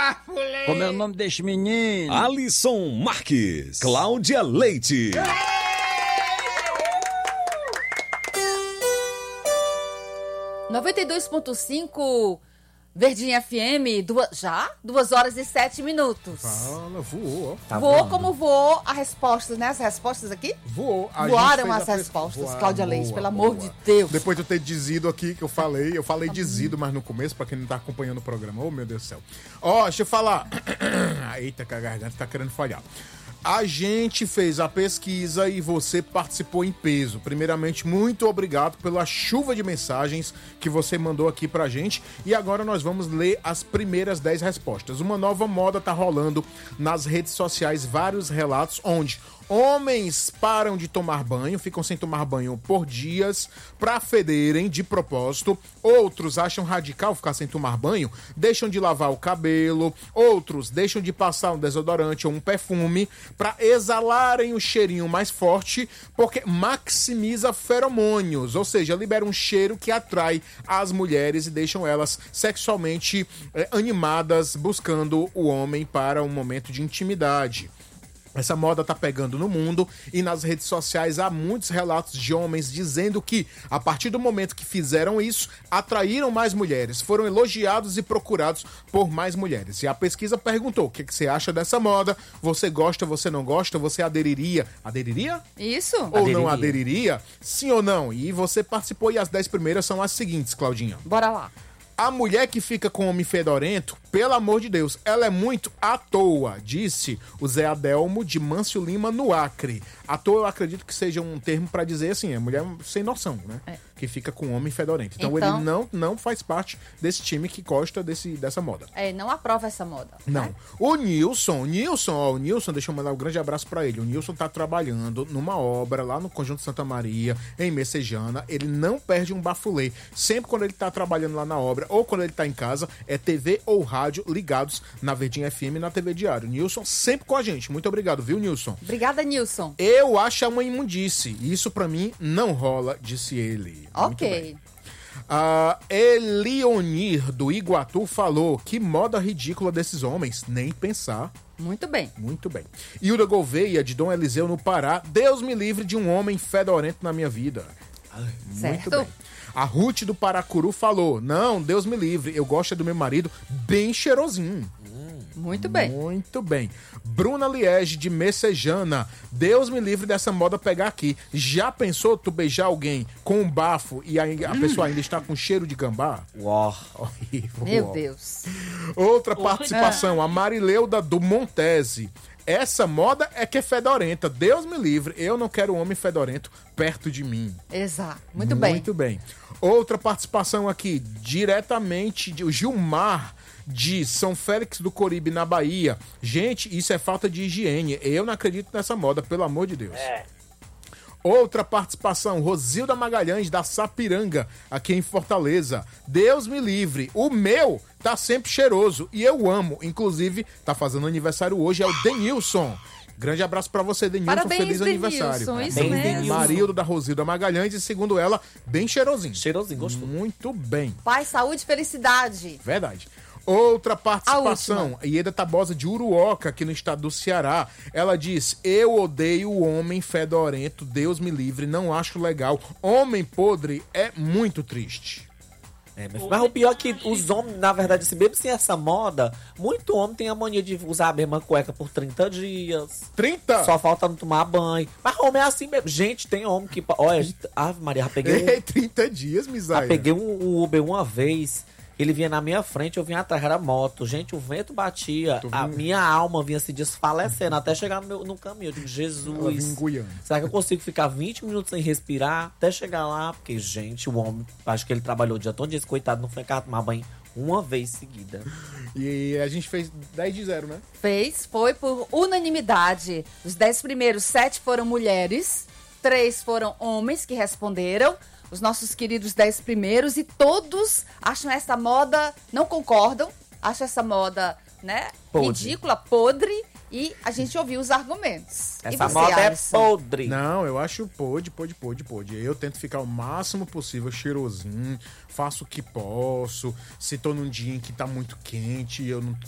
Bafulei! Como é o nome deste menino? Alisson Marques, Cláudia Leite. 92.5 Verdinha FM, 2 horas e 7 minutos. Fala, voou, ó. Tá voou voando. como voou a resposta, né? As respostas aqui? Voou. A gente Voaram fez as a respostas, voaram, Cláudia Leite, boa, pelo amor boa. de Deus. Depois de eu ter dizido aqui que eu falei dizido, mas no começo, pra quem não tá acompanhando o programa. Oh, meu Deus do céu. Ó, deixa eu falar. Eita, que a garganta tá querendo falhar. A gente fez a pesquisa e você participou em peso. Primeiramente, muito obrigado pela chuva de mensagens que você mandou aqui pra gente. E agora nós vamos ler as primeiras 10 respostas. Uma nova moda tá rolando nas redes sociais, vários relatos onde homens param de tomar banho, ficam sem tomar banho por dias pra federem de propósito. Outros acham radical ficar sem tomar banho, deixam de lavar o cabelo. Outros deixam de passar um desodorante ou um perfume pra exalarem o cheirinho mais forte, porque maximiza feromônios, ou seja, libera um cheiro que atrai as mulheres e deixam elas sexualmente animadas, buscando o homem para um momento de intimidade. Essa moda tá pegando no mundo e nas redes sociais há muitos relatos de homens dizendo que, a partir do momento que fizeram isso, atraíram mais mulheres, foram elogiados e procurados por mais mulheres. E a pesquisa perguntou: o que você acha dessa moda? Você gosta, você não gosta? Você aderiria? Aderiria? Isso. Ou não aderiria? Sim ou não? E você participou e as 10 primeiras são as seguintes, Claudinha. Bora lá. A mulher que fica com homem fedorento, pelo amor de Deus, ela é muito à toa, disse o Zé Adelmo de Mâncio Lima, no Acre. À toa, eu acredito que seja um termo pra dizer assim, é mulher sem noção, né? É. Que fica com homem fedorento. Então ele não faz parte desse time que gosta dessa moda. Não aprova essa moda. Não. Né? O Nilson, deixa eu mandar um grande abraço pra ele. O Nilson tá trabalhando numa obra lá no Conjunto Santa Maria, em Messejana. Ele não perde um bafulê. Sempre quando ele tá trabalhando lá na obra ou quando ele tá em casa, é TV ou rádio ligados na Verdinha FM e na TV Diário. Nilson sempre com a gente. Muito obrigado, viu, Nilson? Obrigada, Nilson. Eu acho uma imundice. Isso pra mim não rola, disse ele. Muito Ok. bem. Elionir do Iguatu falou: que moda ridícula desses homens, nem pensar. Muito bem. Muito bem. Hilda Gouveia, de Dom Eliseu, no Pará: Deus me livre de um homem fedorento na minha vida. Muito Certo. bem. A Ruth do Paracuru falou: não, Deus me livre, eu gosto do meu marido bem cheirosinho. Muito bem. Muito bem. Bruna Liege, de Messejana: Deus me livre dessa moda pegar aqui. Já pensou tu beijar alguém com um bafo e aí a pessoa ainda está com cheiro de gambá? Uó. Horrível. Meu Deus. Outra participação, a Marileuda do Montese: essa moda é que é fedorenta. Deus me livre, eu não quero um homem fedorento perto de mim. Exato. Muito bem. Muito bem. Outra participação aqui, diretamente de Gilmar, de São Félix do Coribe, na Bahia: gente, isso é falta de higiene. Eu não acredito nessa moda, pelo amor de Deus. Outra participação, Rosilda Magalhães, da Sapiranga, aqui em Fortaleza: Deus me livre, o meu tá sempre cheiroso e eu amo. Inclusive, tá fazendo aniversário hoje, é o Denilson. Grande abraço pra você, Denilson. Parabéns, Feliz aniversário. Denilson, isso Parabéns, mesmo. Denilson. Marildo da Rosilda Magalhães e, segundo ela, bem cheirosinho. Cheirosinho, gostou. Muito bem. Paz, saúde e felicidade. Verdade. Outra A participação, última. Ieda Tabosa, de Uruoca, aqui no estado do Ceará. Ela diz: eu odeio o homem fedorento, Deus me livre, não acho legal. Homem podre é muito triste. Mas o pior é que os homens, na verdade, assim, mesmo sem essa moda, muito homem tem a mania de usar a mesma cueca por 30 dias. 30? Só falta não tomar banho. Mas homem é assim mesmo. Gente, tem homem que... Olha, Ave Maria, já peguei Ei, 30 dias, miséria. peguei um Uber uma vez. Ele vinha na minha frente, eu vinha atrás, era moto. Gente, o vento batia, a minha alma vinha se desfalecendo até chegar no caminho. Eu digo: Ela Jesus, vinha engoiando. será que eu consigo ficar 20 minutos sem respirar até chegar lá? Porque, gente, o homem, acho que ele trabalhou o dia todo, esse coitado não foi cá tomar banho uma vez seguida. E a gente fez 10 de 0, né? Foi por unanimidade. Os 10 primeiros, 7 foram mulheres, 3 foram homens que responderam. Os nossos queridos 10 primeiros, e todos acham essa moda, não concordam, acham essa moda, né, Podre. ridícula, podre, e a gente ouviu os argumentos. E Essa você, moda é Alisson? podre. Não, eu acho pode. Eu tento ficar o máximo possível cheirosinho, faço o que posso. Se tô num dia em que tá muito quente, eu não